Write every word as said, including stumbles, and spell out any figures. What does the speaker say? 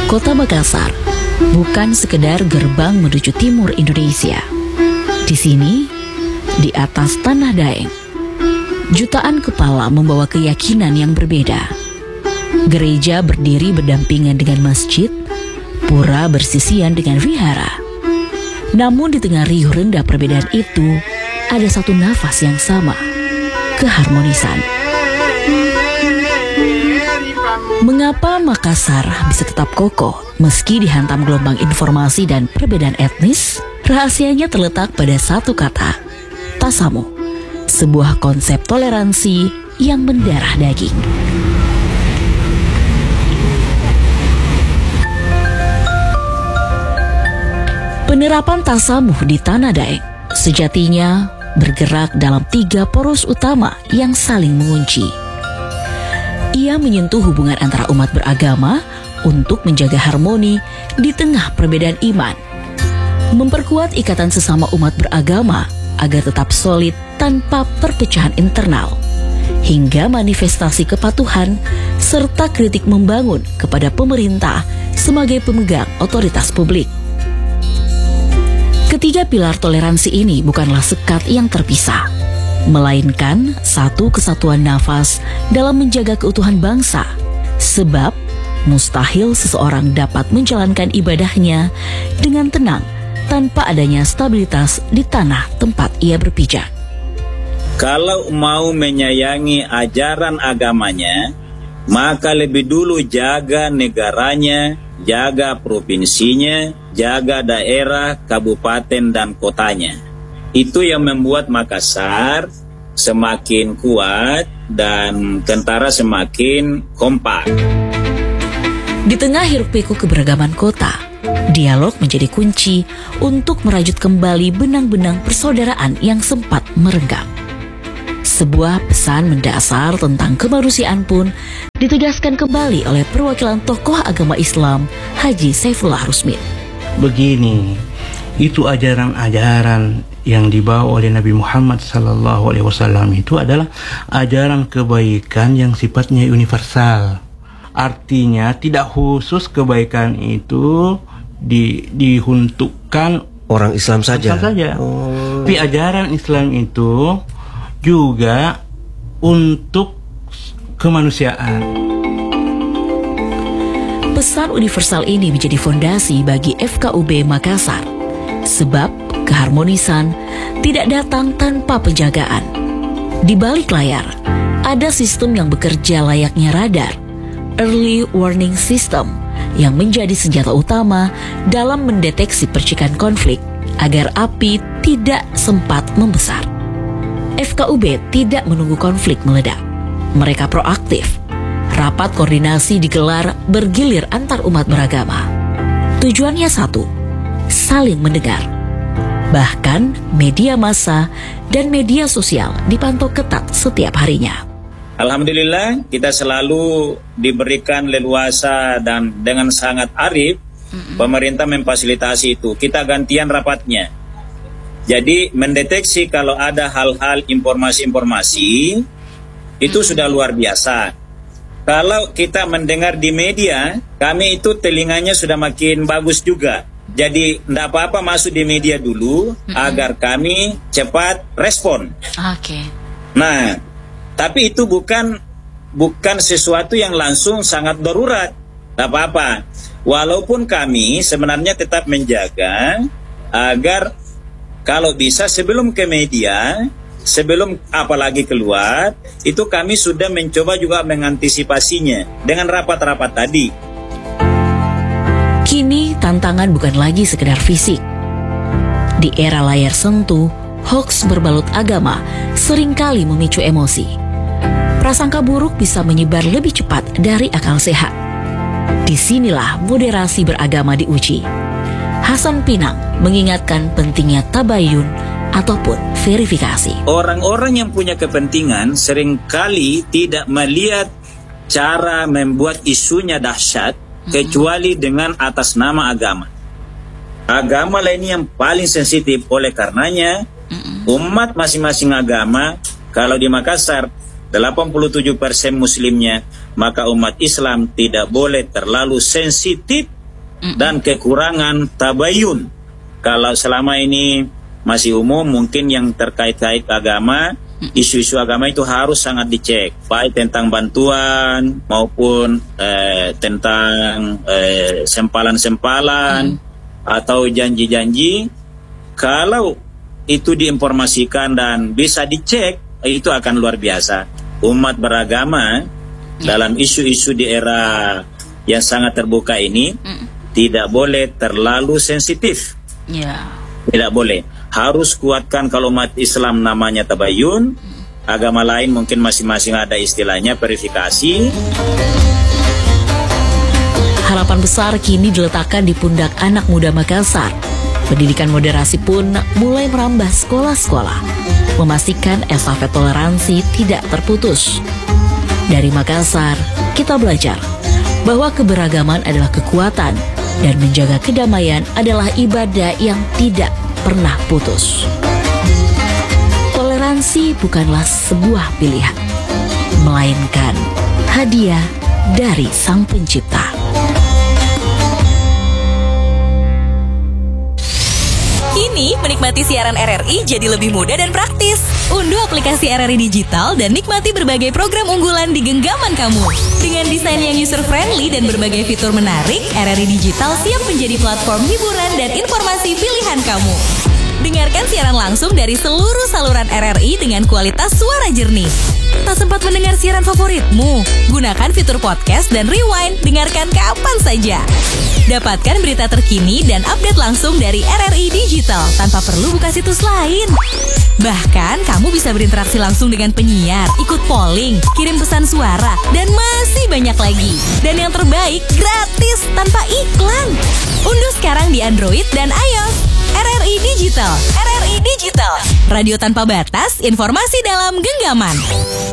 Kota Makassar bukan sekedar gerbang menuju timur Indonesia. Di sini, di atas tanah Daeng, jutaan kepala membawa keyakinan yang berbeda. Gereja berdiri berdampingan dengan masjid, pura bersisian dengan vihara. Namun di tengah riuh rendah perbedaan itu, ada satu nafas yang sama, keharmonisan. Mengapa Makassar bisa tetap kokoh meski dihantam gelombang informasi dan perbedaan etnis? Rahasianya terletak pada satu kata, tasamuh, sebuah konsep toleransi yang mendarah daging. Penerapan tasamuh di Tanah Daeng sejatinya bergerak dalam tiga poros utama yang saling mengunci. Ia menyentuh hubungan antara umat beragama untuk menjaga harmoni di tengah perbedaan iman, memperkuat ikatan sesama umat beragama agar tetap solid tanpa perpecahan internal, hingga manifestasi kepatuhan serta kritik membangun kepada pemerintah sebagai pemegang otoritas publik. Ketiga pilar toleransi ini bukanlah sekat yang terpisah, melainkan satu kesatuan nafas dalam menjaga keutuhan bangsa. Sebab mustahil seseorang dapat menjalankan ibadahnya dengan tenang tanpa adanya stabilitas di tanah tempat ia berpijak. Kalau mau menyayangi ajaran agamanya, maka lebih dulu jaga negaranya, jaga provinsinya, jaga daerah, kabupaten, dan kotanya. Itu yang membuat Makassar semakin kuat dan tentara semakin kompak. Di tengah hiruk-pikuk keberagaman kota, dialog menjadi kunci untuk merajut kembali benang-benang persaudaraan yang sempat merenggang. Sebuah pesan mendasar tentang kemanusiaan pun ditegaskan kembali oleh perwakilan tokoh agama Islam Haji Saifullah Rusmin. Begini, itu ajaran-ajaran yang dibawa oleh Nabi Muhammad sallallahu alaihi wasallam itu adalah ajaran kebaikan yang sifatnya universal. Artinya tidak khusus kebaikan itu di, diuntukkan orang Islam saja. Islam saja. Oh. Tapi ajaran Islam itu juga untuk kemanusiaan. Pesan universal ini menjadi fondasi bagi F K U B Makassar, sebab keharmonisan tidak datang tanpa penjagaan. Di balik layar, ada sistem yang bekerja layaknya radar, early warning system, yang menjadi senjata utama dalam mendeteksi percikan konflik agar api tidak sempat membesar. F K U B tidak menunggu konflik meledak. Mereka proaktif. Rapat koordinasi digelar bergilir antar umat beragama. Tujuannya satu, saling mendengar. Bahkan media massa dan media sosial dipantau ketat setiap harinya. Alhamdulillah, kita selalu diberikan leluasa dan dengan sangat arif, mm-hmm. pemerintah memfasilitasi itu. Kita gantian rapatnya. Jadi mendeteksi kalau ada hal-hal informasi-informasi itu hmm. sudah luar biasa. Kalau kita mendengar di media, kami itu telinganya sudah makin bagus juga. Jadi tidak apa-apa masuk di media dulu hmm. agar kami cepat respon. Oke. Okay. Nah, tapi itu bukan bukan sesuatu yang langsung sangat darurat. Tidak apa-apa. Walaupun kami sebenarnya tetap menjaga agar kalau bisa sebelum ke media, sebelum apalagi keluar, itu kami sudah mencoba juga mengantisipasinya dengan rapat-rapat tadi. Kini tantangan bukan lagi sekedar fisik. Di era layar sentuh, hoaks berbalut agama seringkali memicu emosi. Prasangka buruk bisa menyebar lebih cepat dari akal sehat. Disinilah moderasi beragama diuji. Hasan Pinang mengingatkan pentingnya tabayun ataupun verifikasi. Orang-orang yang punya kepentingan seringkali tidak melihat cara membuat isunya dahsyat mm-hmm. kecuali dengan atas nama agama. Agama lah ini yang paling sensitif, oleh karenanya mm-hmm. umat masing-masing agama, kalau di Makassar delapan puluh tujuh persen muslimnya, maka umat Islam tidak boleh terlalu sensitif mm-hmm. dan kekurangan tabayun. Kalau selama ini masih umum, mungkin yang terkait-kait agama, isu-isu agama itu harus sangat dicek, baik tentang bantuan maupun eh, tentang eh, sempalan-sempalan hmm. atau janji-janji. Kalau itu diinformasikan dan bisa dicek, itu akan luar biasa. Umat beragama hmm. dalam isu-isu di era yang sangat terbuka ini hmm. tidak boleh terlalu sensitif. Yeah. Tidak boleh. Harus kuatkan kalau umat Islam namanya tabayun, agama lain mungkin masing-masing ada istilahnya verifikasi. Harapan besar kini diletakkan di pundak anak muda Makassar. Pendidikan moderasi pun mulai merambah sekolah-sekolah, memastikan estafet toleransi tidak terputus. Dari Makassar, kita belajar bahwa keberagaman adalah kekuatan dan menjaga kedamaian adalah ibadah yang tidak pernah putus. Toleransi bukanlah sebuah pilihan, melainkan hadiah dari Sang Pencipta. Kini, menikmati siaran R R I jadi lebih mudah dan praktis. Unduh aplikasi R R I Digital dan nikmati berbagai program unggulan di genggaman kamu. Dengan desain yang user-friendly dan berbagai fitur menarik, R R I Digital siap menjadi platform hiburan dan informasi pilihan kamu. Dengarkan siaran langsung dari seluruh saluran R R I dengan kualitas suara jernih. Tak sempat mendengar siaran favoritmu? Gunakan fitur podcast dan rewind, dengarkan kapan saja. Dapatkan berita terkini dan update langsung dari R R I Digital tanpa perlu buka situs lain. Bahkan, kamu bisa berinteraksi langsung dengan penyiar, ikut polling, kirim pesan suara, dan masih banyak lagi. Dan yang terbaik, gratis tanpa iklan. Unduh sekarang di Android dan iOS. R R I Digital. R R I Digital. Radio tanpa batas, informasi dalam genggaman.